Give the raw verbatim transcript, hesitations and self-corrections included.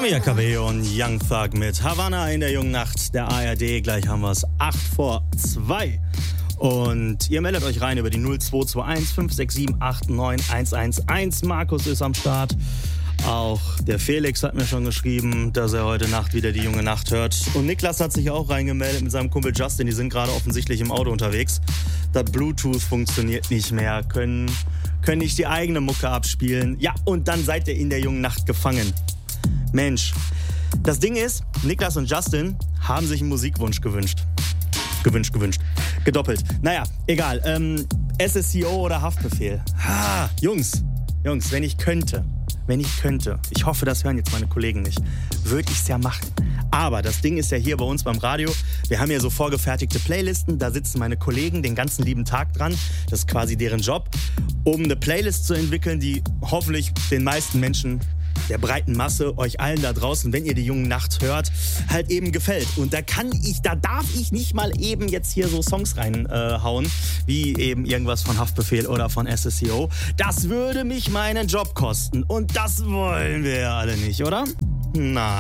Camila Cabello und Young Thug mit Havana in der jungen Nacht der A R D. Gleich haben wir es acht vor zwei. Und ihr meldet euch rein über die null zwei zwei eins fünf sechs sieben acht neun eins eins eins. Markus ist am Start. Auch der Felix hat mir schon geschrieben, dass er heute Nacht wieder die junge Nacht hört. Und Niklas hat sich auch reingemeldet mit seinem Kumpel Justin. Die sind gerade offensichtlich im Auto unterwegs. Das Bluetooth funktioniert nicht mehr, können, können nicht die eigene Mucke abspielen. Ja, und dann seid ihr in der jungen Nacht gefangen. Mensch, das Ding ist, Niklas und Justin haben sich einen Musikwunsch gewünscht. Gewünscht, gewünscht. Gedoppelt. Naja, egal. Ähm, S S C O oder Haftbefehl. Ha, Jungs, Jungs, wenn ich könnte, wenn ich könnte, ich hoffe, das hören jetzt meine Kollegen nicht, würde ich es ja machen. Aber das Ding ist ja hier bei uns beim Radio, wir haben ja so vorgefertigte Playlisten, da sitzen meine Kollegen den ganzen lieben Tag dran, das ist quasi deren Job, um eine Playlist zu entwickeln, die hoffentlich den meisten Menschen, der breiten Masse, euch allen da draußen, wenn ihr die jungen Nacht hört, halt eben gefällt. Und da kann ich, da darf ich nicht mal eben jetzt hier so Songs reinhauen, äh, wie eben irgendwas von Haftbefehl oder von S S C O. Das würde mich meinen Job kosten. Und das wollen wir ja alle nicht, oder? Na.